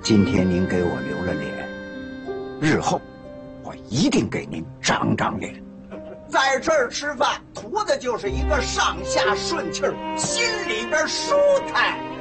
今天您给我留了脸，日后我一定给您长长脸。 在这儿吃饭，图的就是一个上下顺气儿，心里边舒坦。